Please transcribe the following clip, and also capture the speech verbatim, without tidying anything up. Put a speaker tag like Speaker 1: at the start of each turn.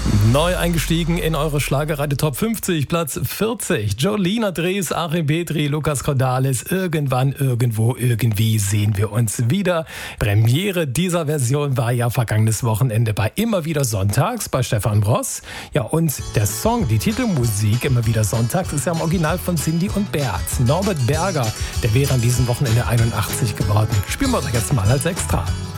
Speaker 1: Neu eingestiegen in eure Schlagerradio Top fünfzig, Platz vierzig. Jolina Drees, Achim Petri, Lukas Cordalis. Irgendwann, irgendwo, irgendwie sehen wir uns wieder. Premiere dieser Version war ja vergangenes Wochenende bei Immer wieder Sonntags bei Stefan Bross. Ja, und der Song, die Titelmusik Immer wieder Sonntags, ist ja im Original von Cindy und Bert. Norbert Berger, der wäre an diesem Wochenende einundachtzig geworden. Spielen wir doch jetzt mal als Extra.